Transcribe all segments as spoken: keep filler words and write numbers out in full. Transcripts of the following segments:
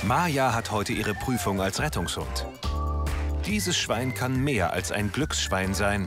Maja hat heute ihre Prüfung als Rettungshund. Dieses Schwein kann mehr als ein Glücksschwein sein.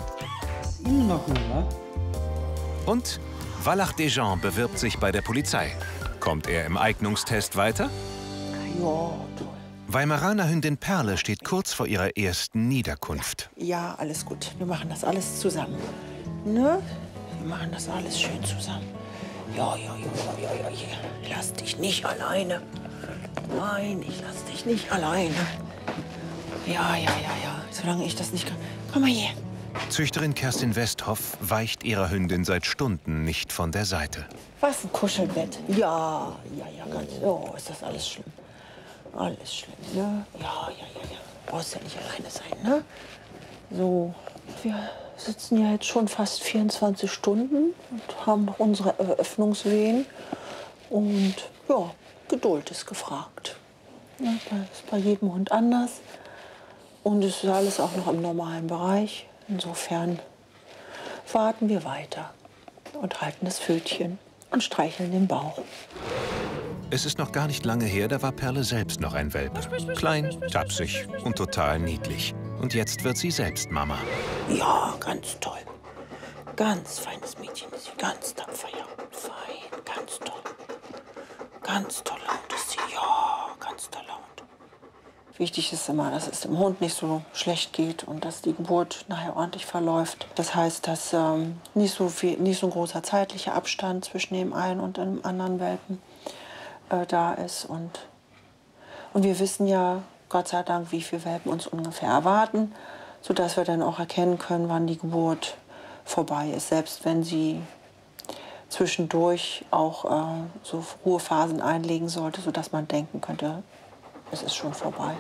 Und Wallach Desjean bewirbt sich bei der Polizei. Kommt er im Eignungstest weiter? Ja, toll. Weimaraner Hündin Perle steht kurz vor ihrer ersten Niederkunft. Ja, alles gut. Wir machen das alles zusammen. Ne? Wir machen das alles schön zusammen. Ja, ja, ja, ja, ja, ja. Lass dich nicht alleine. Nein, ich lass dich nicht alleine. Ja, ja, ja, ja. Solange ich das nicht kann. Komm mal hier. Züchterin Kerstin Westhoff weicht ihrer Hündin seit Stunden nicht von der Seite. Was, ein Kuschelbett? Ja, ja, ja, ganz. Oh, ist das alles schlimm. Alles schlimm, ne? Ja, ja, ja, ja. Brauchst ja nicht alleine sein, ne? So, wir sitzen ja jetzt schon fast vierundzwanzig Stunden und haben noch unsere Eröffnungswehen. Und ja, Geduld ist gefragt. Ja, das ist bei jedem Hund anders. Und es ist alles auch noch im normalen Bereich. Insofern warten wir weiter und halten das Pfötchen und streicheln den Bauch. Es ist noch gar nicht lange her, da war Perle selbst noch ein Welpe. Klein, tapsig und total niedlich. Und jetzt wird sie selbst Mama. Ja, ganz toll. Ganz feines Mädchen ist sie, ganz tapfer, ja. Fein, ganz toll. Ganz toller Hund ist sie, ja, ganz toller Hund. Wichtig ist immer, dass es dem Hund nicht so schlecht geht und dass die Geburt nachher ordentlich verläuft. Das heißt, dass ähm, nicht, so viel, nicht so ein großer zeitlicher Abstand zwischen dem einen und dem anderen Welpen äh, da ist. Und, und wir wissen ja, Gott sei Dank, wie viele Welpen uns ungefähr erwarten, sodass wir dann auch erkennen können, wann die Geburt vorbei ist. Selbst wenn sie zwischendurch auch äh, so Ruhephasen einlegen sollte, sodass man denken könnte, es ist schon vorbei.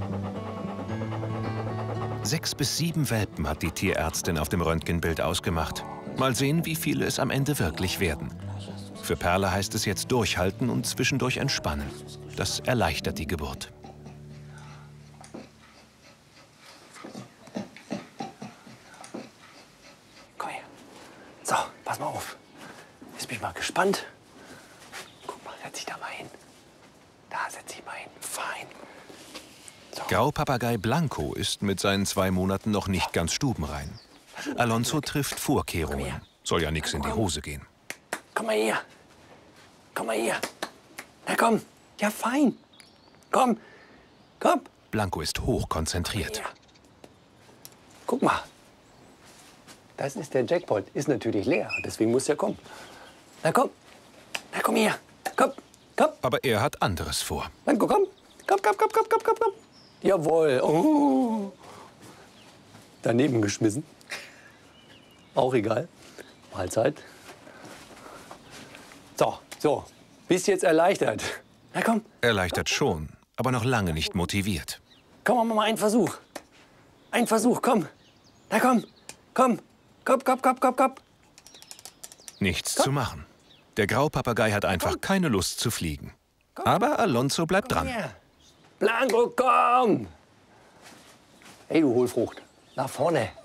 Sechs bis sieben Welpen hat die Tierärztin auf dem Röntgenbild ausgemacht. Mal sehen, wie viele es am Ende wirklich werden. Für Perle heißt es jetzt durchhalten und zwischendurch entspannen. Das erleichtert die Geburt. Komm her. So, pass mal auf. Jetzt bin ich mal gespannt. Guck mal, setz dich da mal hin. Da setz dich mal hin. Fein. So. Graupapagei Blanco ist mit seinen zwei Monaten noch nicht ganz stubenrein. Alonso trifft Vorkehrungen. Soll ja nichts in die Hose gehen. Komm mal her. Komm mal her. Na komm. Ja, fein. Komm. Komm. Blanco ist hochkonzentriert. Guck mal. Das ist der Jackpot. Ist natürlich leer. Deswegen muss er kommen. Na komm. Na komm her. Komm. Komm. Aber er hat anderes vor. Blanco, komm. Komm, komm, komm, komm, komm, komm, komm. Jawohl. Oh. Daneben geschmissen. Auch egal. Mahlzeit. So, so. Bist jetzt erleichtert. Na komm. Erleichtert schon, aber noch lange nicht motiviert. Komm, machen wir mal einen Versuch. Ein Versuch, komm. Na komm. Komm. Komm, komm, komm, komm, komm. Nichts zu machen. Der Graupapagei hat einfach keine Lust zu fliegen. Aber Alonso bleibt dran. Blanco, komm! Hey, du Hohlfrucht. Nach vorne.